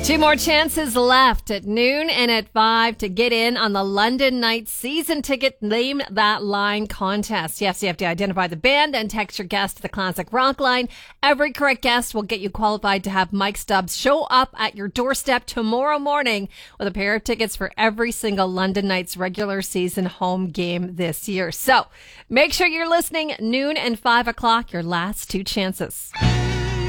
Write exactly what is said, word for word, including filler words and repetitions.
Two more chances left at noon and at five to get in on the London Knights season ticket Name That Line contest. Yes, you have to identify the band and text your guess to the classic rock line. Every correct guess will get you qualified to have Mike Stubbs show up at your doorstep tomorrow morning with a pair of tickets for every single London Knights regular season home game this year. So make sure you're listening noon and five o'clock, your last two chances.